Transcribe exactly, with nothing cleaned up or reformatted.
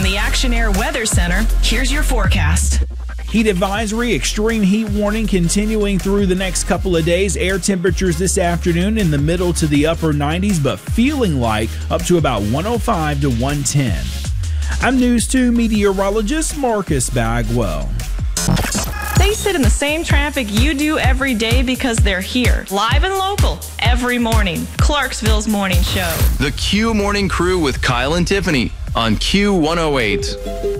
the Action Air Weather Center, here's your forecast. Heat advisory, extreme heat warning continuing through the next couple of days. Air temperatures this afternoon in the middle to the upper nineties, but feeling like up to about one oh five to one ten. I'm News two meteorologist Marcus Bagwell. They sit in the same traffic you do every day because they're here, live and local, every morning. Clarksville's Morning Show. The Q Morning Crew with Kyle and Tiffany on Q one oh eight.